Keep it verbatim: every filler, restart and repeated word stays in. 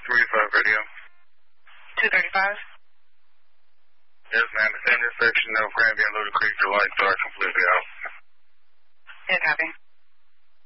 thirty-five radio. two thirty-five? Yes, ma'am. It's the intersection of Granby and Ludacris. Your lights are completely out. Yeah, copy.